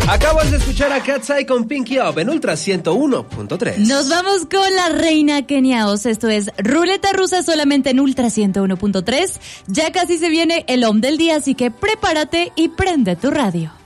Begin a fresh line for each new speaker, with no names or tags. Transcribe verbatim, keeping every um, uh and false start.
Acabas de escuchar a Cat's Eye con Pinky Up en Ultra ciento uno punto tres.
Nos vamos con la reina Kenia Oz. Esto es Ruleta Rusa solamente en Ultra ciento uno punto tres. Ya casi se viene el hom del día, así que prepárate y prende tu radio.